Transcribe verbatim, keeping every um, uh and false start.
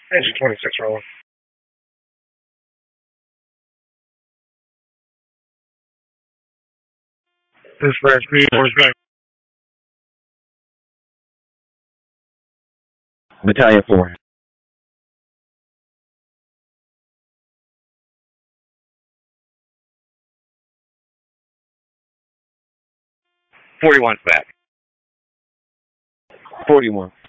Engine twenty-six rolling. Dispatch B, horseback. Battalion four. forty-one's back. forty-one.